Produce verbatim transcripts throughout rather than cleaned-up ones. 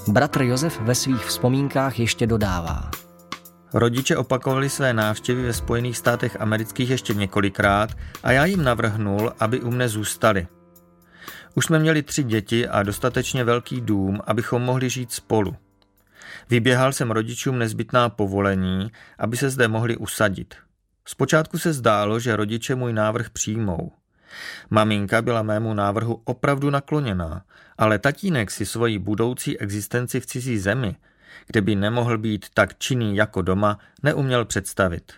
Bratr Josef ve svých vzpomínkách ještě dodává. Rodiče opakovali své návštěvy ve Spojených státech amerických ještě několikrát a já jim navrhnul, aby u mne zůstali. Už jsme měli tři děti a dostatečně velký dům, abychom mohli žít spolu. Vyběhal jsem rodičům nezbytná povolení, aby se zde mohli usadit. Zpočátku se zdálo, že rodiče můj návrh přijmou. Maminka byla mému návrhu opravdu nakloněná, ale tatínek si svoji budoucí existenci v cizí zemi, kde by nemohl být tak činný jako doma, neuměl představit.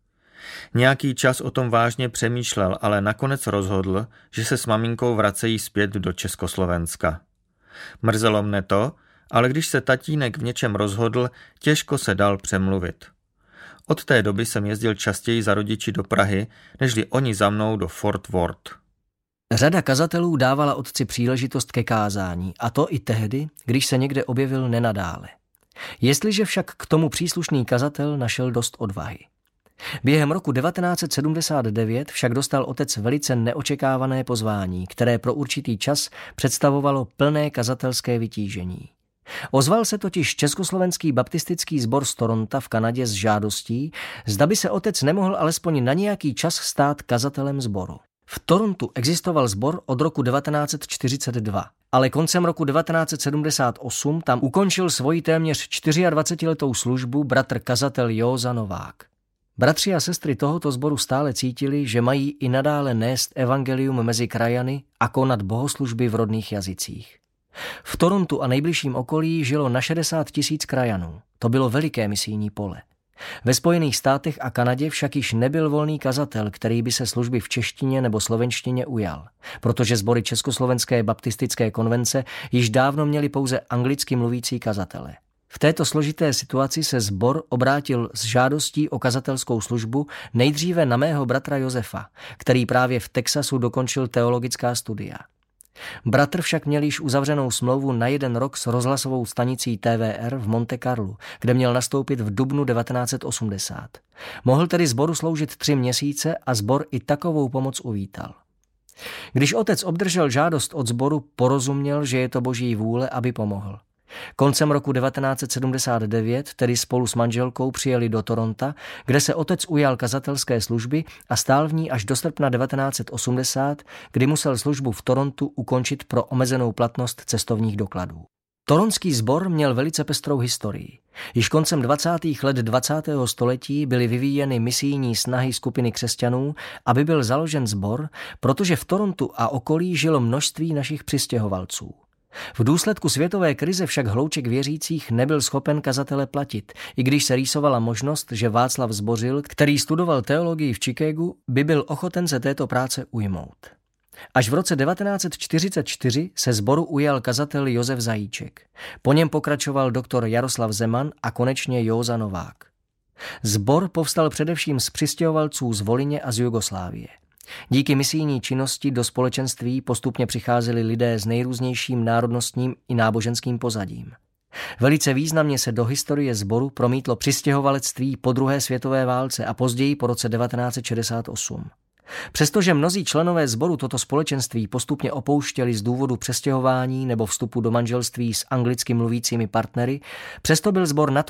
Nějaký čas o tom vážně přemýšlel, ale nakonec rozhodl, že se s maminkou vracejí zpět do Československa. Mrzelo mne to, ale když se tatínek v něčem rozhodl, těžko se dal přemluvit. Od té doby jsem jezdil častěji za rodiči do Prahy, nežli oni za mnou do Fort Worth. Řada kazatelů dávala otci příležitost ke kázání, a to i tehdy, když se někde objevil nenadále. Jestliže však k tomu příslušný kazatel našel dost odvahy. Během roku devatenáct set sedmdesát devět však dostal otec velice neočekávané pozvání, které pro určitý čas představovalo plné kazatelské vytížení. Ozval se totiž Československý baptistický sbor z Toronta v Kanadě s žádostí, zda by se otec nemohl alespoň na nějaký čas stát kazatelem sboru. V Torontu existoval sbor od roku devatenáct set čtyřicet dva, ale koncem roku devatenáct set sedmdesát osm tam ukončil svoji téměř dvacetičtyřletou službu bratr kazatel Józa Novák. Bratři a sestry tohoto sboru stále cítili, že mají i nadále nést evangelium mezi krajany a konat bohoslužby v rodných jazycích. V Torontu a nejbližším okolí žilo na šedesát tisíc krajanů. To bylo veliké misijní pole. Ve Spojených státech a Kanadě však již nebyl volný kazatel, který by se služby v češtině nebo slovenštině ujal, protože sbory Československé baptistické konvence již dávno měli pouze anglicky mluvící kazatele. V této složité situaci se sbor obrátil s žádostí o kazatelskou službu nejdříve na mého bratra Josefa, který právě v Texasu dokončil teologická studia. Bratr však měl již uzavřenou smlouvu na jeden rok s rozhlasovou stanicí T V R v Monte Carlu, kde měl nastoupit v dubnu devatenáct set osmdesát. Mohl tedy sboru sloužit tři měsíce a sbor i takovou pomoc uvítal. Když otec obdržel žádost od sboru, porozuměl, že je to boží vůle, aby pomohl. Koncem roku devatenáct set sedmdesát devět tedy spolu s manželkou přijeli do Toronta, kde se otec ujal kazatelské služby a stál v ní až do srpna devatenáct set osmdesát, kdy musel službu v Torontu ukončit pro omezenou platnost cestovních dokladů. Toronský sbor měl velice pestrou historii. Již koncem dvacátých let dvacátého století byly vyvíjeny misijní snahy skupiny křesťanů, aby byl založen sbor, protože v Torontu a okolí žilo množství našich přistěhovalců. V důsledku světové krize však hlouček věřících nebyl schopen kazatele platit, i když se rýsovala možnost, že Václav Zbořil, který studoval teologii v Chicagu, by byl ochoten se této práce ujmout. Až v roce devatenáct set čtyřicet čtyři se sboru ujal kazatel Josef Zajíček. Po něm pokračoval doktor Jaroslav Zeman a konečně Józa Novák. Sbor povstal především z přistěhovalců z Volyně a z Jugoslávie. Díky misijní činnosti do společenství postupně přicházeli lidé s nejrůznějším národnostním i náboženským pozadím. Velice významně se do historie sboru promítlo přistěhovalectví po druhé světové válce a později po roce devatenáct set šedesát osm. Přestože mnozí členové sboru toto společenství postupně opouštěli z důvodu přestěhování nebo vstupu do manželství s anglicky mluvícími partnery, přesto byl sbor natolik